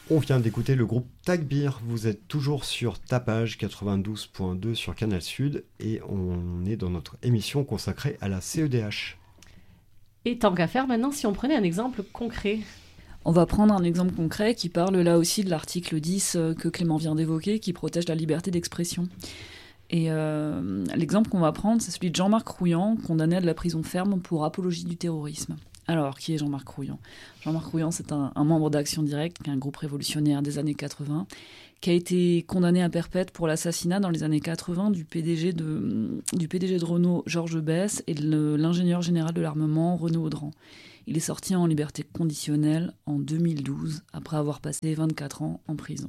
On vient d'écouter le groupe Tagbir. Vous êtes toujours sur Tapage 92.2 sur Canal Sud et on est dans notre émission consacrée à la CEDH. Et tant qu'à faire maintenant, si on prenait un exemple concret. On va prendre un exemple concret qui parle là aussi de l'article 10 que Clément vient d'évoquer, qui protège la liberté d'expression. Et l'exemple qu'on va prendre, c'est celui de Jean-Marc Rouillant, condamné à de la prison ferme pour apologie du terrorisme. Alors, qui est Jean-Marc Rouillant ? Jean-Marc Rouillant, c'est un membre d'Action Directe, qui est un groupe révolutionnaire des années 80, qui a été condamné à perpète pour l'assassinat dans les années 80 du PDG de Renault, Georges Besse, et de l'ingénieur général de l'armement, Renaud Audran. Il est sorti en liberté conditionnelle en 2012, après avoir passé 24 ans en prison.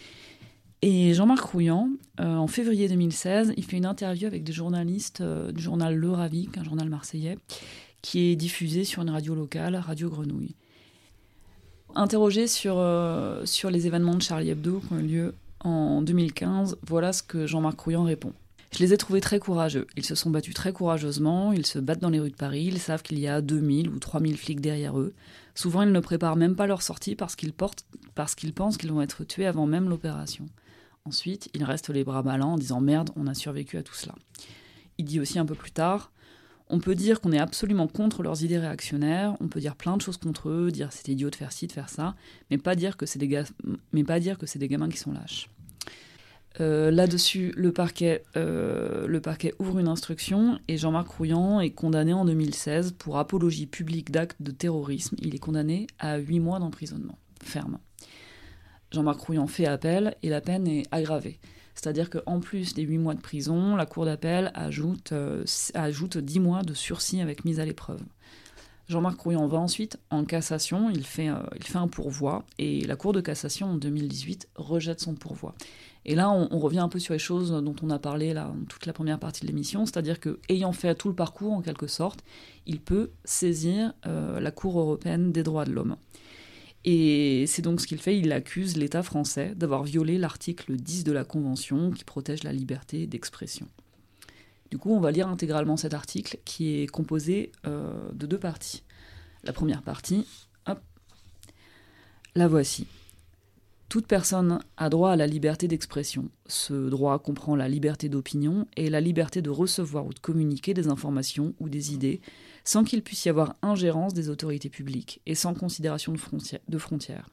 Et Jean-Marc Rouillant, en février 2016, il fait une interview avec des journalistes du journal Le Ravic, un journal marseillais, qui est diffusé sur une radio locale, Radio Grenouille. Interrogé sur les événements de Charlie Hebdo qui ont eu lieu en 2015, voilà ce que Jean-Marc Rouillant répond. Je les ai trouvés très courageux. Ils se sont battus très courageusement, ils se battent dans les rues de Paris, ils savent qu'il y a 2000 ou 3000 flics derrière eux. Souvent, ils ne préparent même pas leur sortie parce qu'ils pensent qu'ils vont être tués avant même l'opération. Ensuite, ils restent les bras ballants en disant « Merde, on a survécu à tout cela ». Il dit aussi un peu plus tard « On peut dire qu'on est absolument contre leurs idées réactionnaires, on peut dire plein de choses contre eux, dire c'est idiot de faire ci, de faire ça, mais pas dire que c'est des gamins qui sont lâches ». Là-dessus, le parquet ouvre une instruction et Jean-Marc Rouillant est condamné en 2016 pour apologie publique d'actes de terrorisme. Il est condamné à 8 mois d'emprisonnement ferme. Jean-Marc Rouillant fait appel et la peine est aggravée. C'est-à-dire qu'en plus des 8 mois de prison, la cour d'appel ajoute 10 mois de sursis avec mise à l'épreuve. Jean-Marc Rouillant va ensuite en cassation, il fait un pourvoi, et la cour de cassation en 2018 rejette son pourvoi. Et là, on revient un peu sur les choses dont on a parlé là, dans toute la première partie de l'émission, c'est-à-dire qu'ayant fait tout le parcours en quelque sorte, il peut saisir la Cour européenne des droits de l'homme. Et c'est donc ce qu'il fait, il accuse l'État français d'avoir violé l'article 10 de la Convention qui protège la liberté d'expression. Du coup, on va lire intégralement cet article qui est composé de 2 parties. La première partie, la voici. Toute personne a droit à la liberté d'expression. Ce droit comprend la liberté d'opinion et la liberté de recevoir ou de communiquer des informations ou des idées sans qu'il puisse y avoir ingérence des autorités publiques et sans considération de frontières.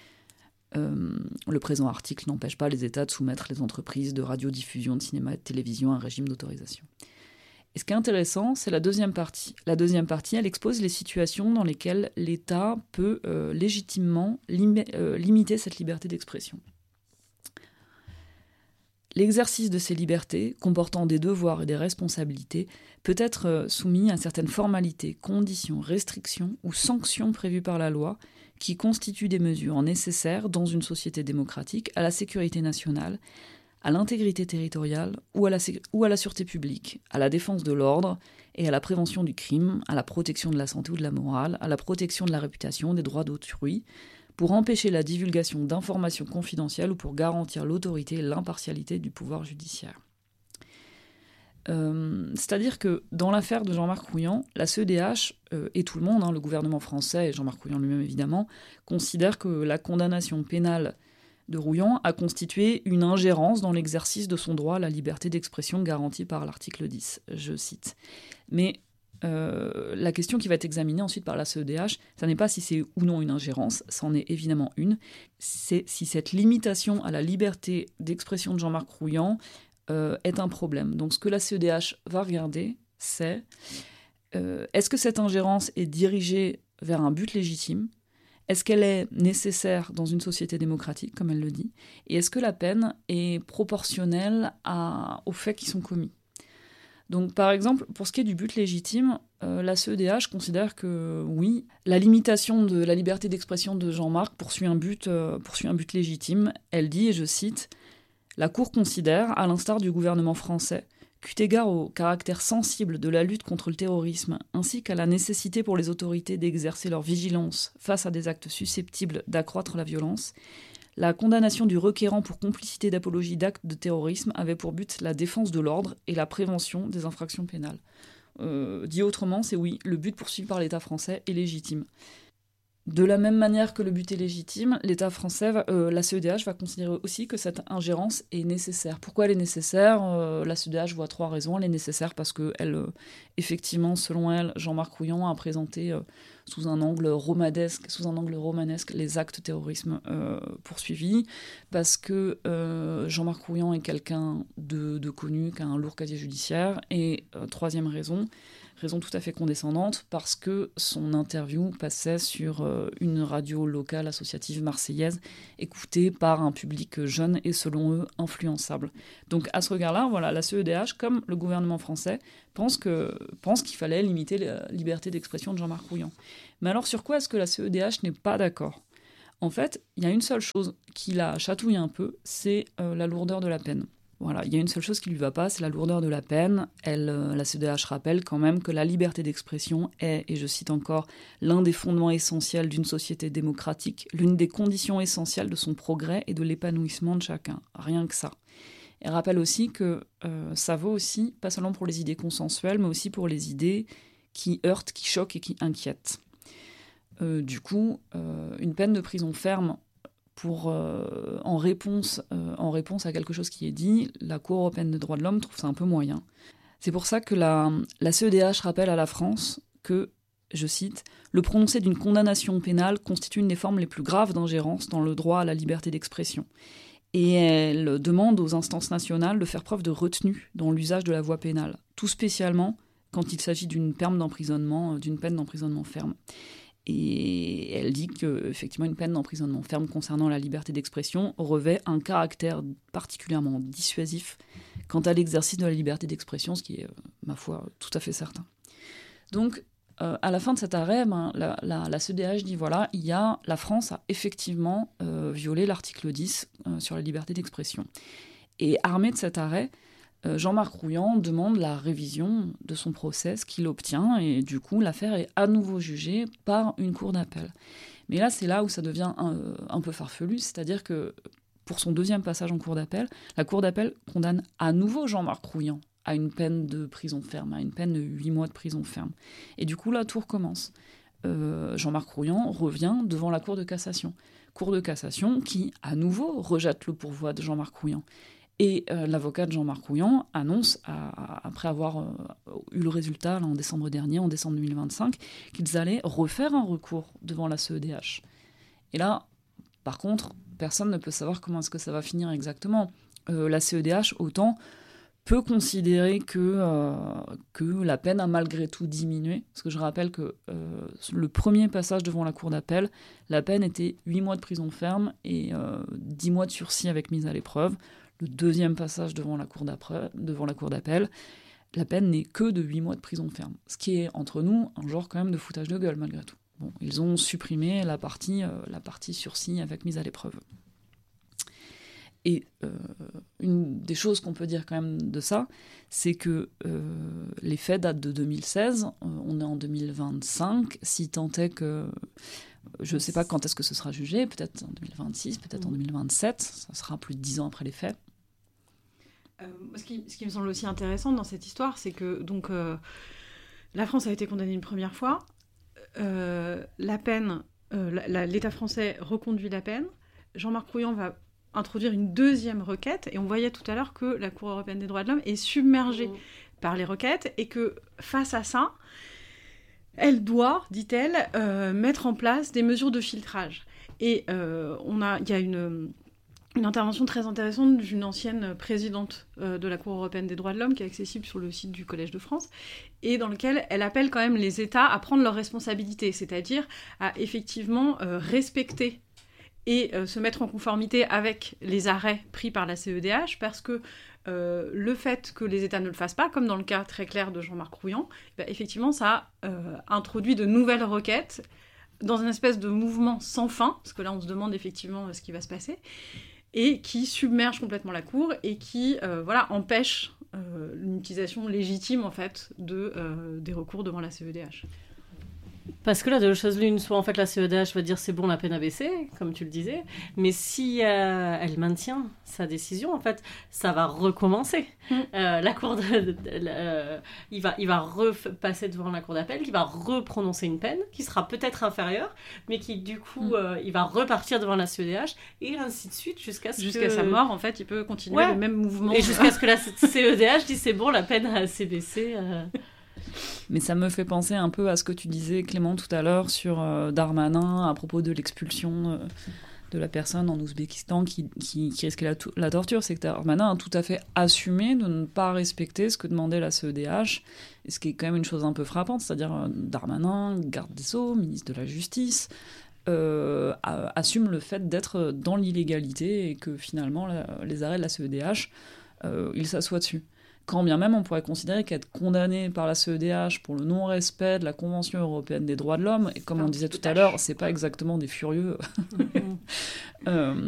Le présent article n'empêche pas les États de soumettre les entreprises de radiodiffusion, de cinéma et de télévision à un régime d'autorisation. Et ce qui est intéressant, c'est la deuxième partie. La deuxième partie, elle expose les situations dans lesquelles l'État peut légitimement limiter cette liberté d'expression. L'exercice de ces libertés, comportant des devoirs et des responsabilités, peut être soumis à certaines formalités, conditions, restrictions ou sanctions prévues par la loi qui constituent des mesures nécessaires dans une société démocratique à la sécurité nationale, à l'intégrité territoriale ou à la sûreté publique, à la défense de l'ordre et à la prévention du crime, à la protection de la santé ou de la morale, à la protection de la réputation, des droits d'autrui, pour empêcher la divulgation d'informations confidentielles ou pour garantir l'autorité et l'impartialité du pouvoir judiciaire. C'est-à-dire que dans l'affaire de Jean-Marc Rouillant, la CEDH et tout le monde, le gouvernement français et Jean-Marc Rouillant lui-même évidemment, considèrent que la condamnation pénale de Rouillant a constitué une ingérence dans l'exercice de son droit à la liberté d'expression garantie par l'article 10, je cite. Mais la question qui va être examinée ensuite par la CEDH, ça n'est pas si c'est ou non une ingérence, c'en est évidemment une, c'est si cette limitation à la liberté d'expression de Jean-Marc Rouillant est un problème. Donc ce que la CEDH va regarder, c'est est-ce que cette ingérence est dirigée vers un but légitime ? Est-ce qu'elle est nécessaire dans une société démocratique, comme elle le dit ? Et est-ce que la peine est proportionnelle aux faits qui sont commis ? Donc, par exemple, pour ce qui est du but légitime, la CEDH considère que, oui, la limitation de la liberté d'expression de Jean-Marc poursuit un but légitime. Elle dit, et je cite, « La Cour considère, à l'instar du gouvernement français, qu'eu égard au caractère sensible de la lutte contre le terrorisme, ainsi qu'à la nécessité pour les autorités d'exercer leur vigilance face à des actes susceptibles d'accroître la violence, la condamnation du requérant pour complicité d'apologie d'actes de terrorisme avait pour but la défense de l'ordre et la prévention des infractions pénales. » Dit autrement, c'est oui, le but poursuivi par l'État français est légitime. De la même manière que le but est légitime, l'État français, la CEDH va considérer aussi que cette ingérence est nécessaire. Pourquoi elle est nécessaire ? La CEDH voit 3 raisons. Elle est nécessaire parce que, effectivement, selon elle, Jean-Marc Rouillon a présenté sous un angle romanesque les actes terrorisme poursuivis, parce que Jean-Marc Rouillon est quelqu'un de connu, qui a un lourd casier judiciaire. Et troisième raison tout à fait condescendante, parce que son interview passait sur une radio locale associative marseillaise, écoutée par un public jeune et, selon eux, influençable. Donc, à ce regard-là, voilà, la CEDH, comme le gouvernement français, pense qu'il fallait limiter la liberté d'expression de Jean-Marc Rouillon. Mais alors, sur quoi est-ce que la CEDH n'est pas d'accord ? En fait, il y a une seule chose qui la chatouille un peu, c'est la lourdeur de la peine. Voilà, il y a une seule chose qui lui va pas, c'est la lourdeur de la peine. La CEDH rappelle quand même que la liberté d'expression est, et je cite encore, l'un des fondements essentiels d'une société démocratique, l'une des conditions essentielles de son progrès et de l'épanouissement de chacun. Rien que ça. Elle rappelle aussi que ça vaut aussi, pas seulement pour les idées consensuelles, mais aussi pour les idées qui heurtent, qui choquent et qui inquiètent. Du coup, une peine de prison ferme en réponse à quelque chose qui est dit, la Cour européenne des droits de l'homme trouve ça un peu moyen. C'est pour ça que la CEDH rappelle à la France que, je cite, « le prononcé d'une condamnation pénale constitue une des formes les plus graves d'ingérence dans le droit à la liberté d'expression ». Et elle demande aux instances nationales de faire preuve de retenue dans l'usage de la voie pénale, tout spécialement quand il s'agit d'une peine d'emprisonnement ferme. Et elle dit qu'effectivement, une peine d'emprisonnement ferme concernant la liberté d'expression revêt un caractère particulièrement dissuasif quant à l'exercice de la liberté d'expression, ce qui est, ma foi, tout à fait certain. Donc, à la fin de cet arrêt, la CEDH dit, voilà, la France a effectivement violé l'article 10 sur la liberté d'expression. Et armé de cet arrêt, Jean-Marc Rouillon demande la révision de son procès, ce qu'il obtient, et du coup, l'affaire est à nouveau jugée par une cour d'appel. Mais là, c'est là où ça devient un peu farfelu, c'est-à-dire que pour son deuxième passage en cour d'appel, la cour d'appel condamne à nouveau Jean-Marc Rouillon à une peine de prison ferme, à une peine de 8 mois de prison ferme. Et du coup, la tour commence. Jean-Marc Rouillon revient devant la Cour de cassation. Cour de cassation qui, à nouveau, rejette le pourvoi de Jean-Marc Rouillon. Et l'avocat de Jean-Marc Rouillon annonce, après avoir eu le résultat en décembre dernier, en décembre 2025, qu'ils allaient refaire un recours devant la CEDH. Et là, par contre, personne ne peut savoir comment est-ce que ça va finir exactement. La CEDH, autant, peut considérer que la peine a malgré tout diminué. Parce que je rappelle que le premier passage devant la cour d'appel, la peine était 8 mois de prison ferme et 10 mois de sursis avec mise à l'épreuve. Le deuxième passage devant la cour d'appel, la peine n'est que de 8 mois de prison ferme. Ce qui est, entre nous, un genre quand même de foutage de gueule, malgré tout. Bon, ils ont supprimé la partie sursis avec mise à l'épreuve. Et une des choses qu'on peut dire quand même de ça, c'est que les faits datent de 2016, on est en 2025, si tant est que... Je ne sais pas quand est-ce que ce sera jugé, peut-être en 2026, peut-être en 2027, ça sera plus de 10 ans après les faits. Ce qui me semble aussi intéressant dans cette histoire, c'est que donc, la France a été condamnée une première fois, la peine, l'État français reconduit la peine, Jean-Marc Rouillon va introduire une deuxième requête, et on voyait tout à l'heure que la Cour européenne des droits de l'homme est submergée par les requêtes, et que face à ça, elle doit, dit-elle, mettre en place des mesures de filtrage. Et il y a une intervention très intéressante d'une ancienne présidente de la Cour européenne des droits de l'homme qui est accessible sur le site du Collège de France et dans lequel elle appelle quand même les États à prendre leurs responsabilités, c'est-à-dire à effectivement respecter et se mettre en conformité avec les arrêts pris par la CEDH, parce que le fait que les États ne le fassent pas, comme dans le cas très clair de Jean-Marc Rouillon, effectivement, ça introduit de nouvelles requêtes dans une espèce de mouvement sans fin, parce que là, on se demande effectivement ce qui va se passer, et qui submerge complètement la Cour et qui empêche l'utilisation légitime en fait, des recours devant la CEDH. Parce que là, de deux choses l'une, soit en fait la CEDH va dire c'est bon, la peine a baissé, comme tu le disais, mais si elle maintient sa décision, en fait, ça va recommencer. La cour il va repasser devant la cour d'appel, qui va reprononcer une peine qui sera peut-être inférieure, mais qui du coup, il va repartir devant la CEDH et ainsi de suite jusqu'à sa mort. En fait, il peut continuer le même mouvement. Et jusqu'à ce que la CEDH dise c'est bon, la peine a assez baissé. Mais ça me fait penser un peu à ce que tu disais, Clément, tout à l'heure sur Darmanin à propos de l'expulsion de la personne en Ouzbékistan qui risquait la torture. C'est que Darmanin a tout à fait assumé de ne pas respecter ce que demandait la CEDH, et ce qui est quand même une chose un peu frappante, c'est-à-dire Darmanin, garde des Sceaux, ministre de la Justice, assume le fait d'être dans l'illégalité et que finalement les arrêts de la CEDH, il s'assoit dessus. Quand bien même on pourrait considérer qu'être condamné par la CEDH pour le non-respect de la Convention européenne des droits de l'homme, et comme on disait tout à l'heure, c'est pas exactement des furieux,